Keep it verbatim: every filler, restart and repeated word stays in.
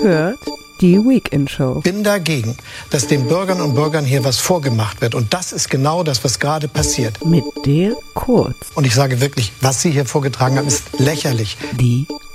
hört die Weekend Show. Ich bin dagegen, dass den Bürgern und Bürgern hier was vorgemacht wird. Und das ist genau das, was gerade passiert. Mit Dale Kurz. Und ich sage wirklich, was Sie hier vorgetragen haben, ist lächerlich. Die